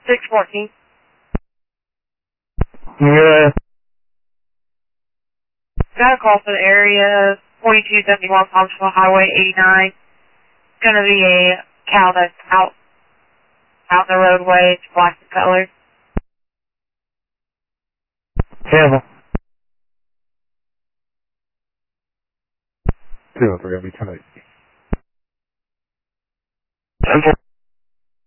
614. Yeah. Got a call for the area, 4271 Thompsonville Highway 89. It's going to be a cow that's out the roadway. It's black in color. Cancel. 203, I'll be tonight.